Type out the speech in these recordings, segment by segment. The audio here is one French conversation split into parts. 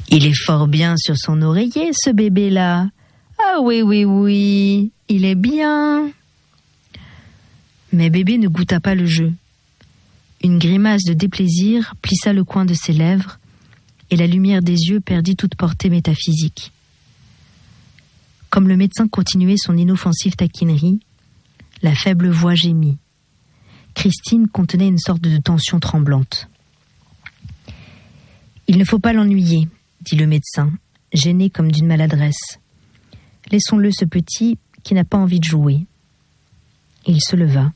Il est fort bien sur son oreiller, ce bébé-là. Ah oui, il est bien. » Mais bébé ne goûta pas le jeu. Une grimace de déplaisir plissa le coin de ses lèvres, et la lumière des yeux perdit toute portée métaphysique. Comme le médecin continuait son inoffensive taquinerie, la faible voix gémit. Christine contenait une sorte de tension tremblante. « Il ne faut pas l'ennuyer, » dit le médecin, gêné comme d'une maladresse. « Laissons-le, ce petit qui n'a pas envie de jouer. » Il se leva.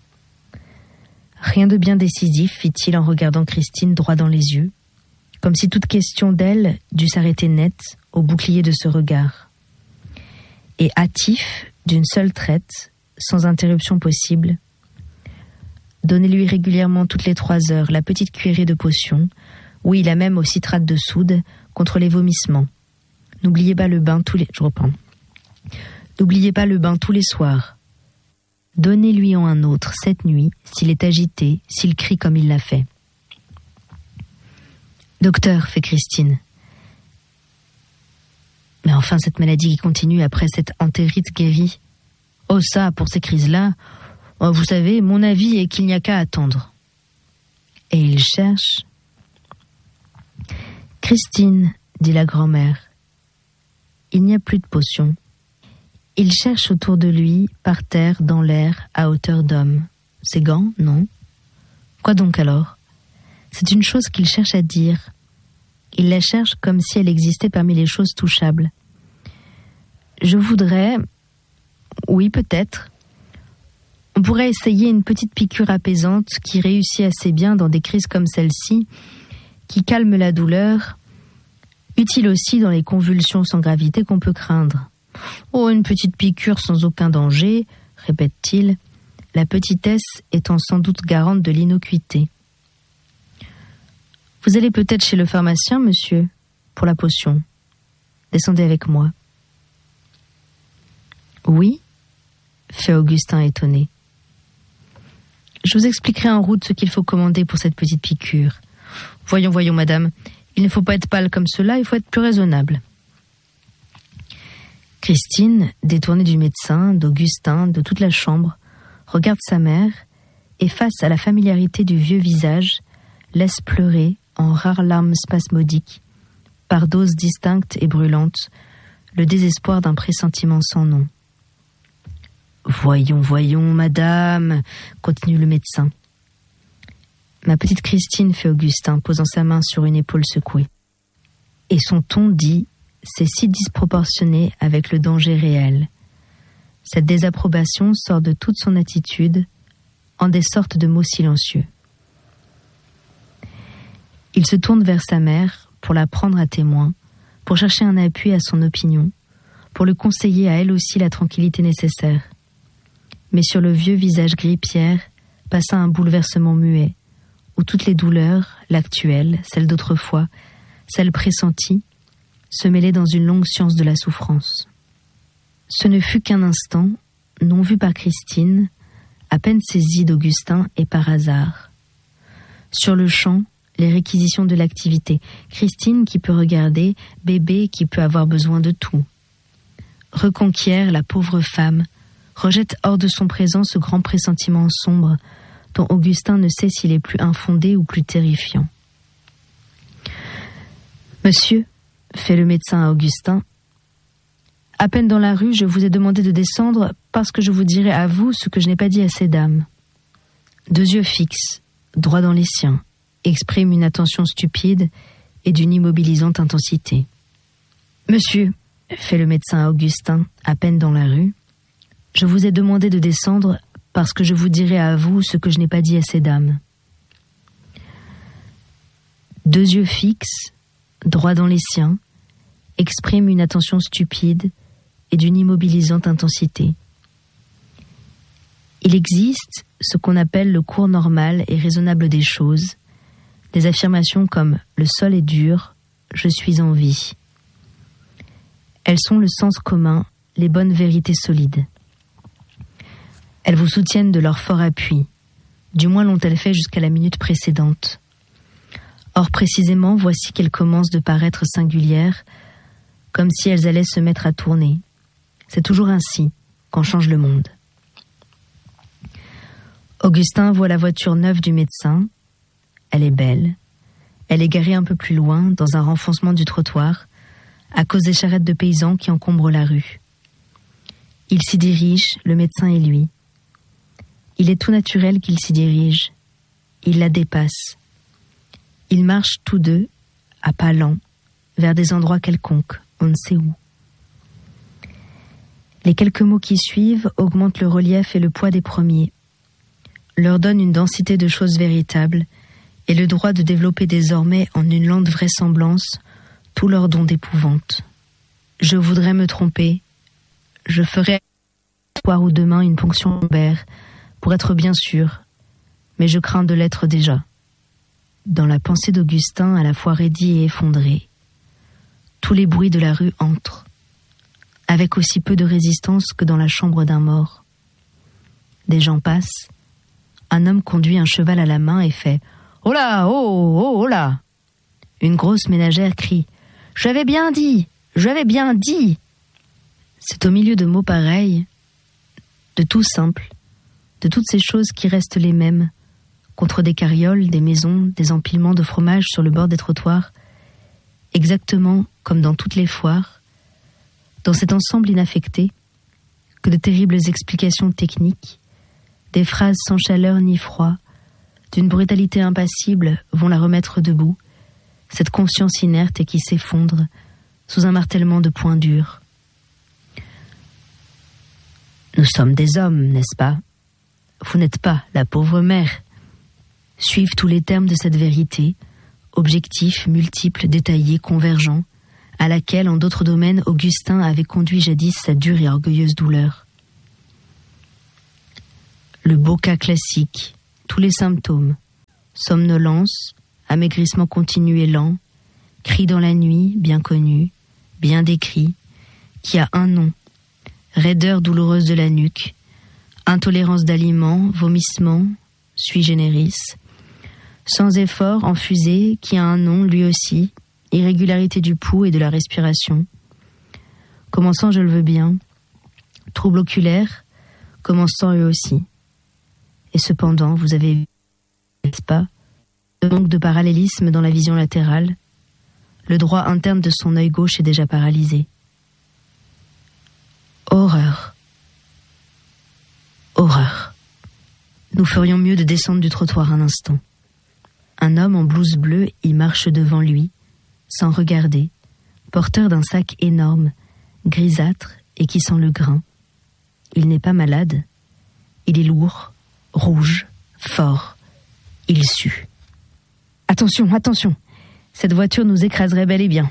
« Rien de bien décisif, fit-il en regardant Christine droit dans les yeux, comme si toute question d'elle dût s'arrêter net au bouclier de ce regard. Et hâtif, d'une seule traite, sans interruption possible, donnez-lui régulièrement toutes les 3 heures la petite cuillerée de potion, oui, la même au citrate de soude, contre les vomissements. N'oubliez pas le bain tous les... Je reprends. N'oubliez pas le bain tous les soirs. Donnez-lui en un autre cette nuit, s'il est agité, s'il crie comme il l'a fait. Docteur, fait Christine. Mais enfin, cette maladie qui continue après cette entérite guérie. Oh ça, pour ces crises-là, oh, vous savez, mon avis est qu'il n'y a qu'à attendre. Et il cherche... Christine, dit la grand-mère, il n'y a plus de potion. Il cherche autour de lui, par terre, dans l'air, à hauteur d'homme. Ses gants, non? Quoi donc alors? C'est une chose qu'il cherche à dire. Il la cherche comme si elle existait parmi les choses touchables. Je voudrais... Oui, peut-être. On pourrait essayer une petite piqûre apaisante qui réussit assez bien dans des crises comme celle-ci, qui calme la douleur, utile aussi dans les convulsions sans gravité qu'on peut craindre. Oh, une petite piqûre sans aucun danger, répète-t-il, la petitesse étant sans doute garante de l'innocuité. Vous allez peut-être chez le pharmacien, monsieur, pour la potion. Descendez avec moi. Oui, fait Augustin étonné. Je vous expliquerai en route ce qu'il faut commander pour cette petite piqûre. Voyons, madame, il ne faut pas être pâle comme cela, il faut être plus raisonnable. Christine, détournée du médecin, d'Augustin, de toute la chambre, regarde sa mère et, face à la familiarité du vieux visage, laisse pleurer, en rares larmes spasmodiques, par doses distinctes et brûlantes, le désespoir d'un pressentiment sans nom. Voyons, madame, continue le médecin. Ma petite Christine, fait Augustin, posant sa main sur une épaule secouée. Et son ton dit, c'est si disproportionné avec le danger réel. Cette désapprobation sort de toute son attitude, en des sortes de mots silencieux. Il se tourne vers sa mère pour la prendre à témoin, pour chercher un appui à son opinion, pour le conseiller à elle aussi la tranquillité nécessaire. Mais sur le vieux visage gris-pierre passa un bouleversement muet, où toutes les douleurs, l'actuelle, celle d'autrefois, celle pressentie, se mêlaient dans une longue science de la souffrance. Ce ne fut qu'un instant, non vu par Christine, à peine saisi d'Augustin et par hasard. Sur le champ, les réquisitions de l'activité. Christine qui peut regarder, bébé qui peut avoir besoin de tout. Reconquiert la pauvre femme, rejette hors de son présent ce grand pressentiment sombre dont Augustin ne sait s'il est plus infondé ou plus terrifiant. Monsieur, fait le médecin à Augustin, à peine dans la rue, je vous ai demandé de descendre parce que je vous dirai à vous ce que je n'ai pas dit à ces dames. 2 yeux fixes, droits dans les siens, expriment une attention stupide et d'une immobilisante intensité. Monsieur, fait le médecin à Augustin, à peine dans la rue, je vous ai demandé de descendre parce que je vous dirai à vous ce que je n'ai pas dit à ces dames. 2 yeux fixes, droits dans les siens, expriment une attention stupide et d'une immobilisante intensité. Il existe ce qu'on appelle le cours normal et raisonnable des choses, des affirmations comme « le sol est dur, je suis en vie ». Elles sont le sens commun, les bonnes vérités solides. Elles vous soutiennent de leur fort appui, du moins l'ont-elles fait jusqu'à la minute précédente. Or précisément, voici qu'elles commencent de paraître singulières, comme si elles allaient se mettre à tourner. C'est toujours ainsi quand change le monde. Augustin voit la voiture neuve du médecin. Elle est belle. Elle est garée un peu plus loin, dans un renfoncement du trottoir, à cause des charrettes de paysans qui encombrent la rue. Il s'y dirige, le médecin et lui. Il est tout naturel qu'il s'y dirige. Il la dépasse. Ils marchent tous deux, à pas lents, vers des endroits quelconques, on ne sait où. Les quelques mots qui suivent augmentent le relief et le poids des premiers, leur donnent une densité de choses véritables et le droit de développer désormais en une lente vraisemblance tout leur don d'épouvante. Je voudrais me tromper, je ferai ce soir ou demain une ponction lombaire pour être bien sûr, mais je crains de l'être déjà. Dans la pensée d'Augustin, à la fois raidie et effondrée, tous les bruits de la rue entrent, avec aussi peu de résistance que dans la chambre d'un mort. Des gens passent, un homme conduit un cheval à la main et fait « Oh là, oh là !» Une grosse ménagère crie « J'avais bien dit, j'avais bien dit !» C'est au milieu de mots pareils, de tout simple, de toutes ces choses qui restent les mêmes, contre des carrioles, des maisons, des empilements de fromage sur le bord des trottoirs, exactement comme dans toutes les foires, dans cet ensemble inaffecté, que de terribles explications techniques, des phrases sans chaleur ni froid, d'une brutalité impassible vont la remettre debout, cette conscience inerte et qui s'effondre sous un martèlement de poings durs. Nous sommes des hommes, n'est-ce pas ? Vous n'êtes pas la pauvre mère. Suivent tous les termes de cette vérité, objectifs, multiples, détaillés, convergents, à laquelle, en d'autres domaines, Augustin avait conduit jadis sa dure et orgueilleuse douleur. Le beau cas classique, tous les symptômes, somnolence, amaigrissement continu et lent, cri dans la nuit, bien connu, bien décrit, qui a un nom, raideur douloureuse de la nuque, intolérance d'aliments, vomissement, sui generis, sans effort, en fusée, qui a un nom lui aussi, irrégularité du pouls et de la respiration. Commençant, je le veux bien, trouble oculaire, commençant eux aussi. Et cependant, vous avez vu, n'est-ce pas, le manque de parallélisme dans la vision latérale, le droit interne de son œil gauche est déjà paralysé. Horreur. Horreur. Nous ferions mieux de descendre du trottoir un instant. Un homme en blouse bleue y marche devant lui, sans regarder, porteur d'un sac énorme, grisâtre et qui sent le grain. Il n'est pas malade. Il est lourd, rouge, fort. Il sue. Attention, attention, cette voiture nous écraserait bel et bien.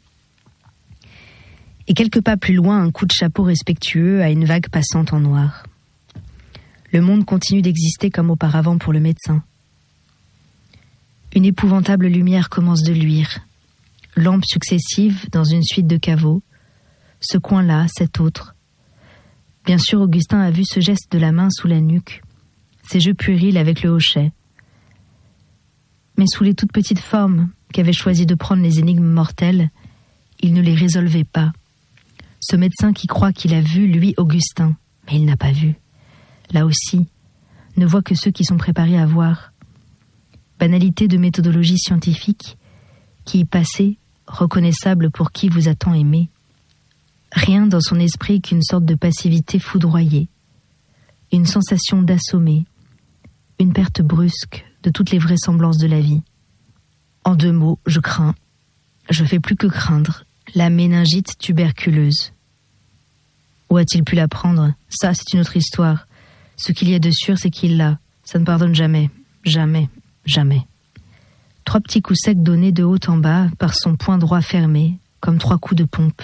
Et quelques pas plus loin, un coup de chapeau respectueux à une vague passante en noir. Le monde continue d'exister comme auparavant pour le médecin. Une épouvantable lumière commence de luire. Lampes successives dans une suite de caveaux. Ce coin-là, cet autre. Bien sûr, Augustin a vu ce geste de la main sous la nuque, ces jeux puérils avec le hochet. Mais sous les toutes petites formes qu'avaient choisi de prendre les énigmes mortelles, il ne les résolvait pas. Ce médecin qui croit qu'il a vu, lui, Augustin, mais il n'a pas vu. Là aussi, ne voit que ceux qui sont préparés à voir. Banalité de méthodologie scientifique, qui, passée, reconnaissable pour qui vous a tant aimé. Rien dans son esprit qu'une sorte de passivité foudroyée, une sensation d'assommé, une perte brusque de toutes les vraisemblances de la vie. En 2 mots, je crains, je fais plus que craindre, la méningite tuberculeuse. Où a-t-il pu la prendre ? Ça, c'est une autre histoire. Ce qu'il y a de sûr, c'est qu'il l'a. Ça ne pardonne jamais, jamais, jamais. 3 petits coups secs donnés de haut en bas par son poing droit fermé, comme 3 coups de pompe.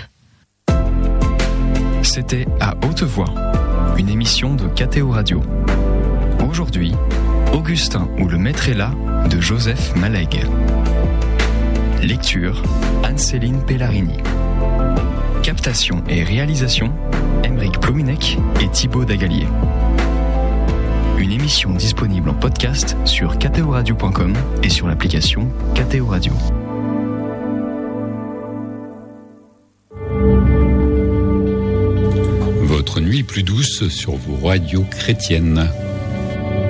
C'était À Haute Voix, une émission de KTO Radio. Aujourd'hui, Augustin ou le maître est là de Joseph Malègue. Lecture, Anne-Céline Pellarini. Captation et réalisation, Aymeric Plominec et Thibaut Dagalier. Une émission disponible en podcast sur ktoradio.com et sur l'application KTO Radio. Votre nuit plus douce sur vos radios chrétiennes.